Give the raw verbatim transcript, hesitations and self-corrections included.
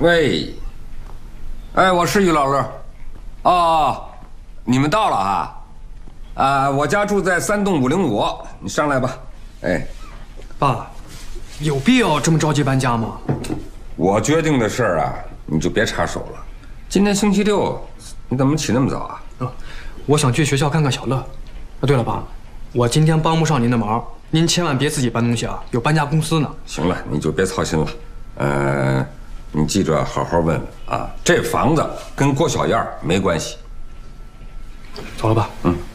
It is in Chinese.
喂，哎，我是于老乐。哦，你们到了啊？啊，我家住在三栋五零五，你上来吧。哎， 爸，有必要这么着急搬家吗？ 我决定的事儿啊，你就别插手了。今天星期六，你怎么起那么早啊？ 啊，我想去学校看看小乐。啊，对了，爸，我今天帮不上您的忙，您千万别自己搬东西啊，有搬家公司呢。 行了，你就别操心了。呃，你记着好好问问啊，这房子跟郭小燕没关系。 走了吧。 嗯。